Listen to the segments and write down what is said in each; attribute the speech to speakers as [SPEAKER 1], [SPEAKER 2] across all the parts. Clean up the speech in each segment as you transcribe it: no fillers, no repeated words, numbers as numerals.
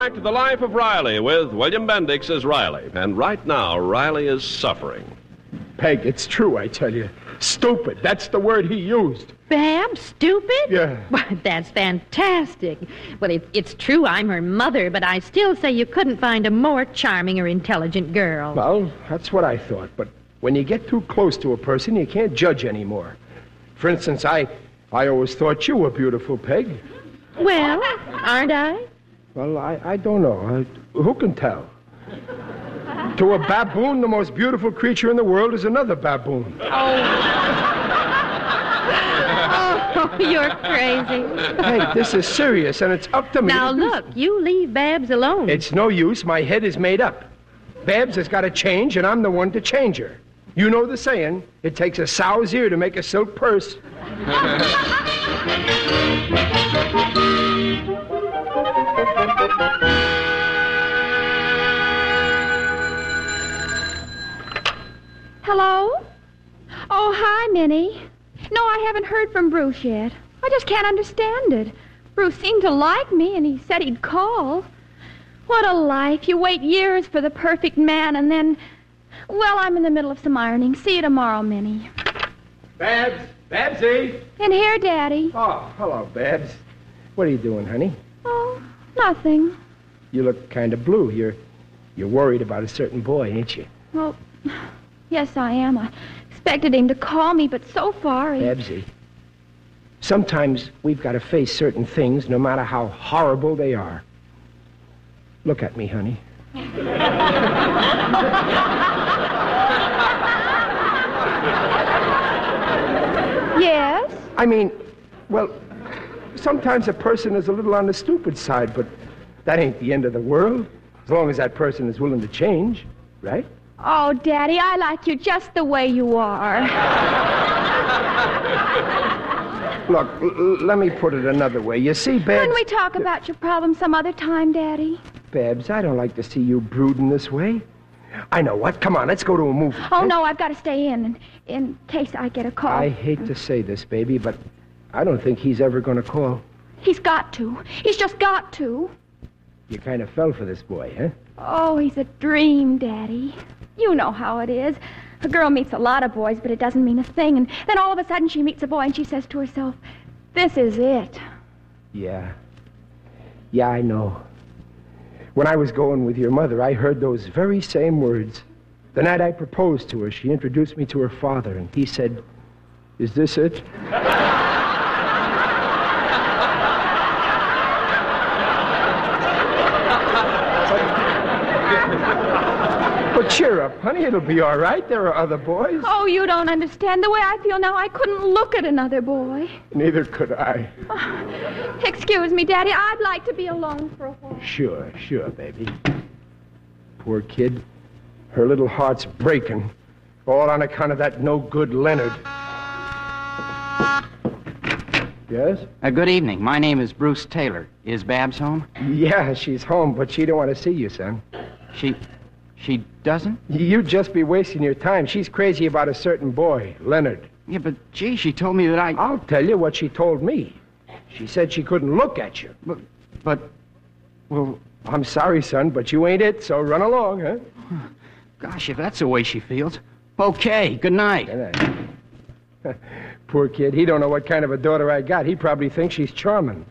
[SPEAKER 1] Back to the life of Riley with William Bendix as Riley. And right now, Riley is suffering.
[SPEAKER 2] Peg, it's true, I tell you. Stupid. That's the word he used.
[SPEAKER 3] Babs, stupid?
[SPEAKER 2] Yeah.
[SPEAKER 3] Why, that's fantastic. Well, it's true I'm her mother, but I still say you couldn't find a more charming or intelligent girl.
[SPEAKER 2] Well, that's what I thought. But when you get too close to a person, you can't judge anymore. For instance, I always thought you were beautiful, Peg.
[SPEAKER 3] Well, aren't I?
[SPEAKER 2] Well, I don't know. Who can tell? To a baboon, the most beautiful creature in the world is another baboon.
[SPEAKER 3] Oh, you're crazy.
[SPEAKER 2] Hey, this is serious, and it's up to me.
[SPEAKER 3] Now, look, you leave Babs alone.
[SPEAKER 2] It's no use. My head is made up. Babs has got to change, and I'm the one to change her. You know the saying, it takes a sow's ear to make a silk purse.
[SPEAKER 4] Hello? Oh, hi, Minnie. No, I haven't heard from Bruce yet. I just can't understand it. Bruce seemed to like me, and he said he'd call. What a life. You wait years for the perfect man, and then... Well, I'm in the middle of some ironing. See you tomorrow, Minnie.
[SPEAKER 2] Babs! Babsy!
[SPEAKER 4] In here, Daddy.
[SPEAKER 2] Oh, hello, Babs. What are you doing, honey?
[SPEAKER 4] Oh, nothing.
[SPEAKER 2] You look kind of blue. You're worried about a certain boy, ain't you?
[SPEAKER 4] Well, yes, I am. I expected him to call me, but so far he...
[SPEAKER 2] Babsy, sometimes we've got to face certain things, no matter how horrible they are. Look at me, honey.
[SPEAKER 4] Yes?
[SPEAKER 2] I mean, well, sometimes a person is a little on the stupid side, but that ain't the end of the world, as long as that person is willing to change, right?
[SPEAKER 4] Oh, Daddy, I like you just the way you are.
[SPEAKER 2] Look, let me put it another way. You see, Babs...
[SPEAKER 4] Couldn't we talk about your problem some other time, Daddy?
[SPEAKER 2] Babs, I don't like to see you brooding this way. I know what. Come on, let's go to a movie.
[SPEAKER 4] Oh, no, I've got to stay in case I get a call.
[SPEAKER 2] I hate to say this, baby, but I don't think he's ever going to call.
[SPEAKER 4] He's got to. He's just got to.
[SPEAKER 2] You kind of fell for this boy, huh?
[SPEAKER 4] Oh, he's a dream, Daddy. You know how it is. A girl meets a lot of boys, but it doesn't mean a thing. And then all of a sudden she meets a boy and she says to herself, this is it.
[SPEAKER 2] Yeah. Yeah, I know. When I was going with your mother, I heard those very same words. The night I proposed to her, she introduced me to her father, and he said, is this it? But cheer up, honey. It'll be all right. There are other boys.
[SPEAKER 4] Oh, you don't understand. The way I feel now, I couldn't look at another boy.
[SPEAKER 2] Neither could I.
[SPEAKER 4] Excuse me, Daddy. I'd like to be alone for a while.
[SPEAKER 2] Sure, baby. Poor kid. Her little heart's breaking. All on account of that no-good Leonard. Yes?
[SPEAKER 5] Good evening. My name is Bruce Taylor. Is Babs home?
[SPEAKER 2] Yeah, she's home, but she don't want to see you, son.
[SPEAKER 5] She doesn't?
[SPEAKER 2] You'd just be wasting your time. She's crazy about a certain boy, Leonard.
[SPEAKER 5] Yeah, but gee, she told me that
[SPEAKER 2] I'll tell you what she told me. She said she couldn't look at you.
[SPEAKER 5] Well...
[SPEAKER 2] I'm sorry, son, but you ain't it, so run along, huh?
[SPEAKER 5] Gosh, if that's the way she feels. Okay, good night.
[SPEAKER 2] Good night. Poor kid, he don't know what kind of a daughter I got. He probably thinks she's charming.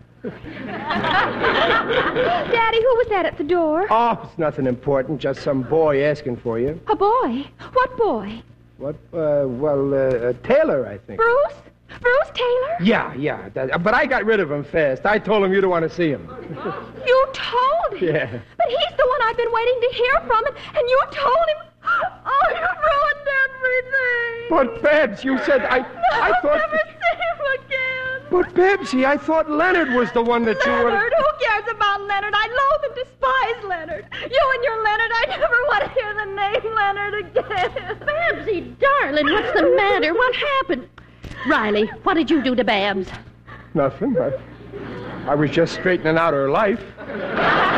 [SPEAKER 4] Daddy, who was that at the door?
[SPEAKER 2] Oh, it's nothing important, just some boy asking for you.
[SPEAKER 4] A boy? What boy?
[SPEAKER 2] What? Taylor, I think.
[SPEAKER 4] Bruce? Bruce Taylor?
[SPEAKER 2] Yeah. But I got rid of him fast. I told him you don't want to see him.
[SPEAKER 4] You told him?
[SPEAKER 2] Yeah.
[SPEAKER 4] But he's the one I've been waiting to hear from, and you told him... Oh, you've ruined everything.
[SPEAKER 2] But, Babs, you said I thought...
[SPEAKER 4] I'll never see him again.
[SPEAKER 2] But, Babsy, I thought Leonard was the one that you were...
[SPEAKER 4] Leonard? Who cares about Leonard? I loathe and despise Leonard. You and your Leonard, I never want to hear the name Leonard again.
[SPEAKER 3] Babsy, darling, what's the matter? What happened? Riley, what did you do to Babs?
[SPEAKER 2] Nothing. I was just straightening out her life.